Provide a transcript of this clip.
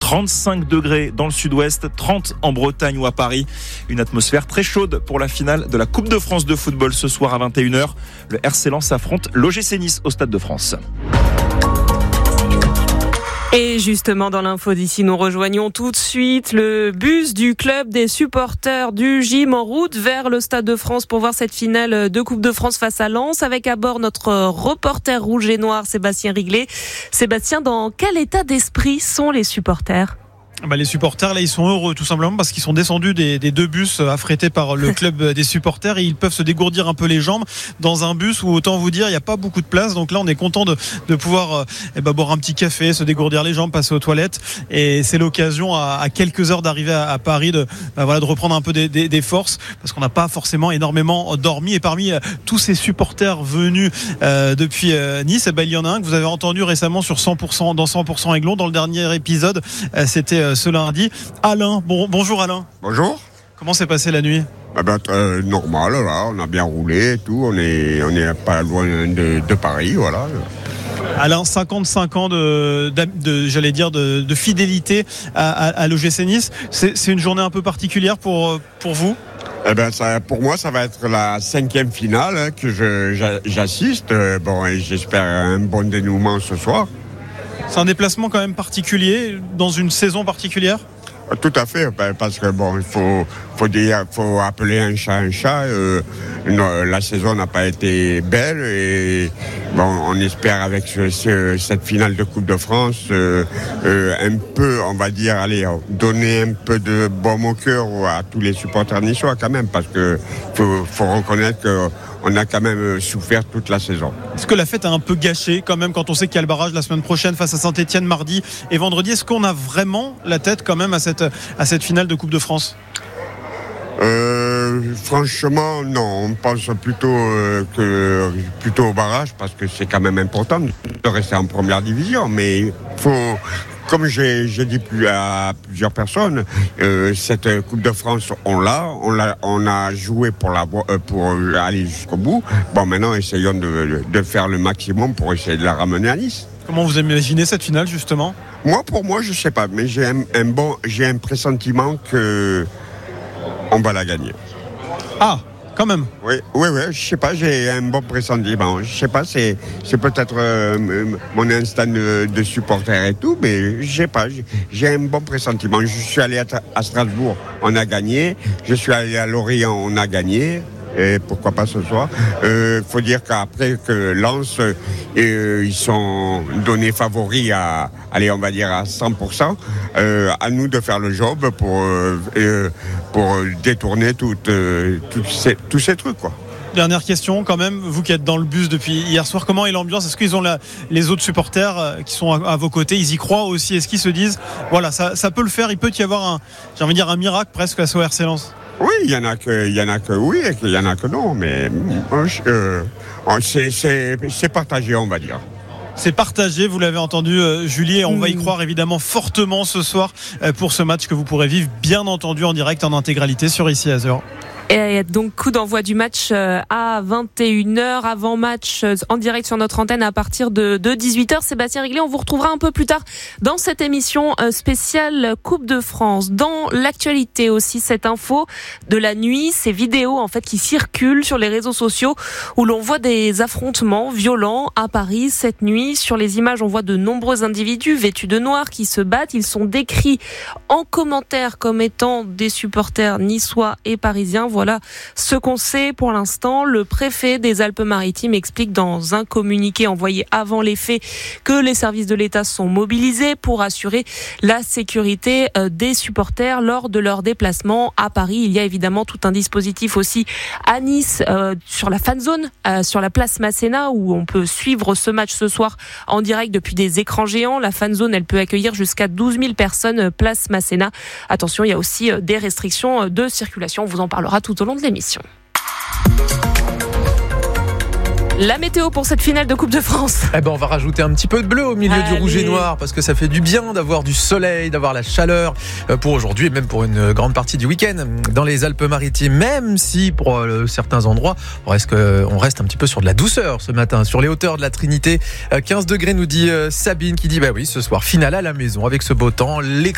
35 degrés dans le sud-ouest, 30 en Bretagne ou à Paris. Une atmosphère très chaude pour la finale de la Coupe de France de football ce soir à 21h. Le RC Lens affronte l'OGC Nice au Stade de France. Et justement, dans l'info d'ici, nous rejoignons tout de suite le bus du club des supporters du gym en route vers le Stade de France pour voir cette finale de Coupe de France face à Lens, avec à bord notre reporter rouge et noir Sébastien Riglet. Sébastien, dans quel état d'esprit sont les supporters ? Les supporters, là, ils sont heureux tout simplement parce qu'ils sont descendus des deux bus affrétés par le club des supporters et ils peuvent se dégourdir un peu les jambes dans un bus où, autant vous dire, il n'y a pas beaucoup de place. Donc là, on est content de pouvoir boire un petit café, se dégourdir les jambes, passer aux toilettes. Et c'est l'occasion à quelques heures d'arriver à Paris de reprendre un peu des forces parce qu'on n'a pas forcément énormément dormi. Et parmi tous ces supporters venus depuis Nice, il y en a un que vous avez entendu récemment sur 100%, dans 100% Aiglon. Dans le dernier épisode, c'était ce lundi. Alain, bonjour Alain. Bonjour. Comment s'est passée la nuit ? Normal, là, on a bien roulé et tout, on est pas loin de Paris, voilà. Alain, 55 ans de fidélité à l'OGC Nice. C'est une journée un peu particulière pour vous ? Pour moi, ça va être la 5e finale que j'assiste. Et j'espère un bon dénouement ce soir. C'est un déplacement quand même particulier, dans une saison particulière ? Tout à fait, parce que il faut appeler un chat. La saison n'a pas été belle et on espère avec cette finale de Coupe de France un peu, on va dire, donner un peu de baume au cœur à tous les supporters niçois quand même, parce que faut reconnaître qu'on a quand même souffert toute la saison. Est-ce que la fête a un peu gâché quand même quand on sait qu'il y a le barrage la semaine prochaine face à Saint-Etienne mardi et vendredi? Est-ce qu'on a vraiment la tête quand même à cette finale de Coupe de France? Franchement, non. On pense plutôt au barrage parce que c'est quand même important de rester en première division. Mais comme j'ai dit à plusieurs personnes, cette Coupe de France, on a joué pour aller jusqu'au bout. Maintenant, essayons de faire le maximum pour essayer de la ramener à Nice. Comment vous imaginez cette finale, justement? Pour moi, je sais pas, mais j'ai un pressentiment que on va la gagner. Ah, quand même. Oui, je sais pas, j'ai un bon pressentiment. Je sais pas, c'est peut-être mon instinct de supporter et tout, mais je sais pas, j'ai un bon pressentiment. Je suis allé à Strasbourg, on a gagné. Je suis allé à Lorient, on a gagné. Et pourquoi pas ce soir. Faut dire qu'après que Lens, ils sont donnés favoris à 100%. À nous de faire le job pour détourner tous ces trucs, quoi. Dernière question quand même, vous qui êtes dans le bus depuis hier soir, comment est l'ambiance? Est-ce qu'ils ont les autres supporters qui sont à vos côtés, ils y croient aussi? Est-ce qu'ils se disent, voilà, ça peut le faire, il peut y avoir un miracle presque face au RC Lens? Oui, il y en a que oui et il y en a que non, mais c'est partagé, on va dire. C'est partagé, vous l'avez entendu Julie, et on va y croire évidemment fortement ce soir pour ce match que vous pourrez vivre bien entendu en direct en intégralité sur Ici Azur. Et donc coup d'envoi du match à 21h, avant match en direct sur notre antenne à partir de 18h. Sébastien Riglet, on vous retrouvera un peu plus tard dans cette émission spéciale Coupe de France. Dans l'actualité aussi, cette info de la nuit, ces vidéos en fait qui circulent sur les réseaux sociaux où l'on voit des affrontements violents à Paris cette nuit. Sur les images, on voit de nombreux individus vêtus de noir qui se battent. Ils sont décrits en commentaire comme étant des supporters niçois et parisiens. Voilà ce qu'on sait pour l'instant. Le préfet des Alpes-Maritimes explique dans un communiqué envoyé avant les faits que les services de l'État sont mobilisés pour assurer la sécurité des supporters lors de leur déplacement à Paris. Il y a évidemment tout un dispositif aussi à Nice sur la fan zone, sur la place Masséna où on peut suivre ce match ce soir en direct depuis des écrans géants. La fan zone, elle peut accueillir jusqu'à 12 000 personnes place Masséna. Attention, il y a aussi des restrictions de circulation. On vous en parlera tout au long de l'émission. La météo pour cette finale de Coupe de France. On va rajouter un petit peu de bleu au milieu du rouge et noir parce que ça fait du bien d'avoir du soleil, d'avoir la chaleur pour aujourd'hui et même pour une grande partie du week-end dans les Alpes-Maritimes, même si pour certains endroits on reste un petit peu sur de la douceur ce matin. Sur les hauteurs de la Trinité, 15 degrés nous dit Sabine qui dit oui, ce soir finale à la maison avec ce beau temps, les